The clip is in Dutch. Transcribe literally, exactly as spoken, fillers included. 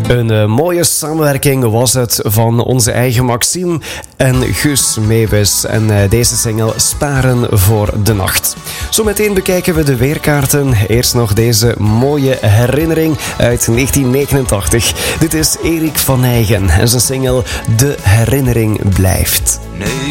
Een uh, mooie samenwerking was het van onze eigen Maxime en Guus Meeuwis. En uh, deze single Sparen voor de Nacht. Zometeen bekijken we de weerkaarten. Eerst nog deze mooie herinnering uit negentien negenentachtig. Dit is Erik van Eygen en zijn single De Herinnering Blijft. Nee.